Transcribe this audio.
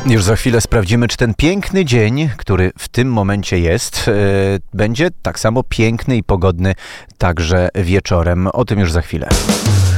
Już za chwilę sprawdzimy, czy ten piękny dzień, który w tym momencie jest, będzie tak samo piękny i pogodny także wieczorem. O tym już za chwilę.